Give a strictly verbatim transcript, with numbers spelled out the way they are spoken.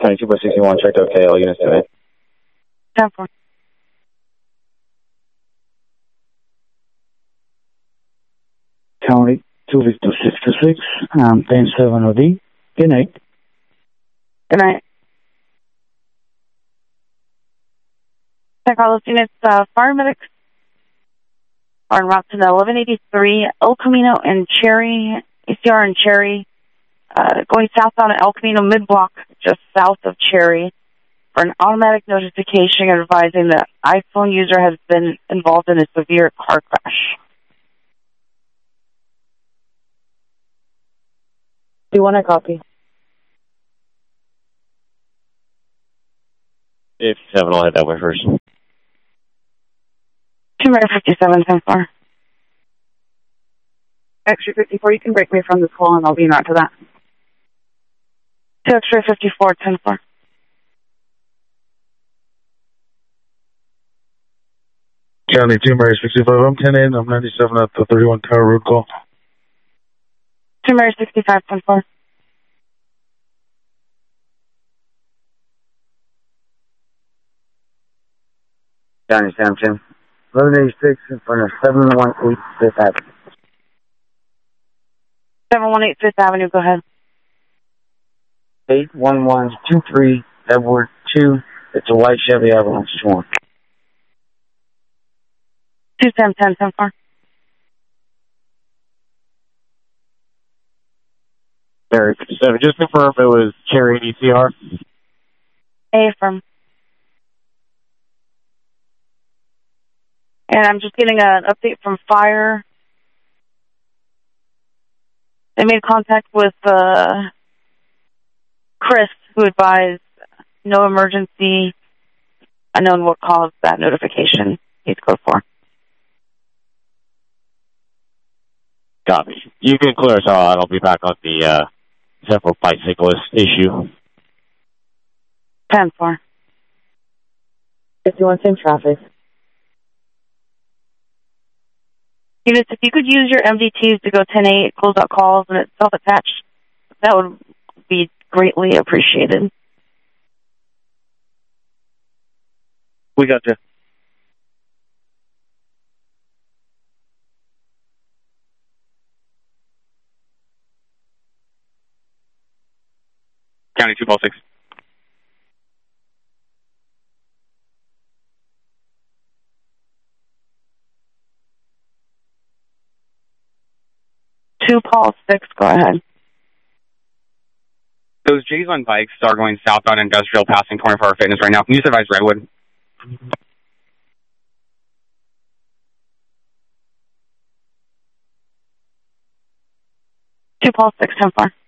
County two by sixty-one, checked okay, all units today. ten four. County two Victor six two six, um, ten seven O D. Good night. Good night. San Carlos units, uh, fire medics are en route to the eleven eighty-three El Camino and Cherry, A C R and Cherry, uh, going southbound at El Camino mid-block, just south of Cherry, for an automatic notification advising the iPhone user has been involved in a severe car crash. Do you want a copy? fifty-seven, I'll head that way first. two fifty-seven, ten four. Extra fifty-four, you can break me from this call and I'll be en route to that. two extra fifty-four, ten four. County two, Mary sixty-five, I'm ten in, I'm ninety-seven at the thirty-one Tower Road call. two sixty-five, ten four. County Sampson, eleven eighty-six in front of seven one eight Fifth Avenue. seven one eight Fifth Avenue, go ahead. eight one one two three Edward two, it's a white Chevy Avalanche one. two ten ten, ten four. Mary fifty-seven, just confirm it was Cherry and E C R. A from. And I'm just getting an update from fire. They made contact with uh, Chris, who advised no emergency, unknown what caused that notification. He's code four. Copy. You can clear us all out. I'll be back on the uh, several bicyclist issue. ten four. If you want same traffic. Units, if you could use your M D Ts to go ten eight, close out calls, and it's self-attached, that would be greatly appreciated. We got you. County two ball six. Two Paul six, go ahead. Those Jays on bikes are going southbound industrial passing twenty-four hour fitness right now. Can you advise Redwood? Two Paul six, ten four.